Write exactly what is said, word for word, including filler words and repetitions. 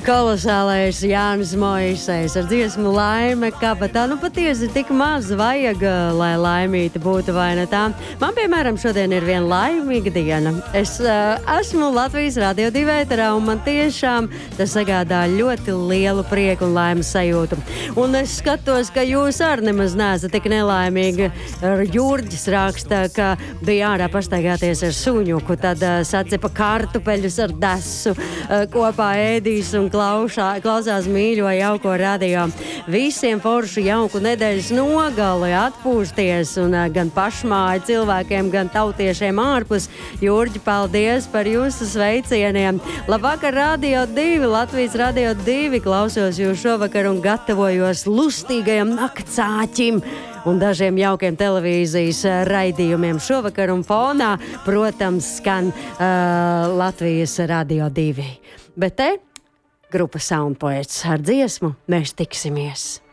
Kolosālais Jānis Moisejs ar dziesmu Laime kabatā. Nu patiesi tik maz vajag, lai laimīti būtu, vai ne tā? Man, piemēram, šodien ir viena laimīga diena. Es uh, esmu Latvijas Radio divi ēterā, un man tiešām tas sagādā ļoti lielu prieku un laimes sajūtu. Un es skatos, ka jūs arī nemaz neesat tik nelaimīgi. Jurģis raksta, ka bija ārā pastaigāties ar suņuku, tad uh, sacepa kartupeļus ar desu, uh, kopā ēdīs un Klausā, klausās mīļo jauko radio. Visiem foršu jauku nedēļas nogali atpūsties un uh, gan pašmāju cilvēkiem, gan tautiešiem ārpus. Jurģi, paldies par jūsu sveicieniem. Labvakar, Radio divi, Latvijas Radio divi. Klausos jūs šovakar un gatavojos lustīgajam naktsāķim un dažiem jaukiem televīzijas raidījumiem šovakar, un fonā, protams, skan uh, Latvijas Radio divi. Bet te grupa Soundpoets ar dziesmu Mēs tiksimies.